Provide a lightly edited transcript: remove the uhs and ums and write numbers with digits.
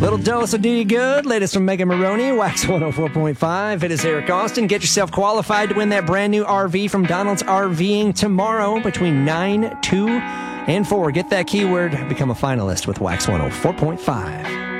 Little dose will do you good. Latest from Megan Maroney, Wax 104.5. It is Eric Austin. Get yourself qualified to win that brand new RV from Donald's RVing tomorrow between 9, 2, and 4. Get that keyword. Become a finalist with Wax 104.5.